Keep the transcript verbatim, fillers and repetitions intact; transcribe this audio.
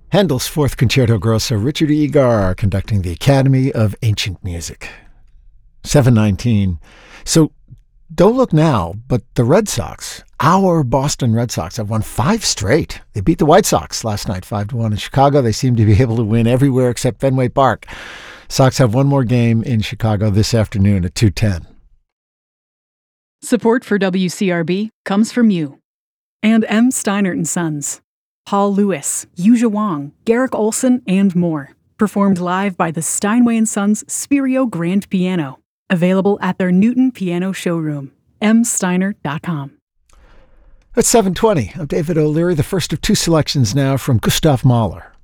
Handel's Fourth Concerto Grosso, Richard Egar conducting the Academy of Ancient Music. seven nineteen. So don't look now, but the Red Sox, our Boston Red Sox, have won five straight. They beat the White Sox last night, five to one in Chicago. They seem to be able to win everywhere except Fenway Park. Sox have one more game in Chicago this afternoon at two ten. Support for W C R B comes from you and M. Steinert and Sons. Paul Lewis, Yuja Wong, Garrick Olson, and more. Performed live by the Steinway and Sons Spirio Grand Piano. Available at their Newton Piano Showroom. m steiner dot com. At seven twenty, I'm David O'Leary, the first of two selections now from Gustav Mahler.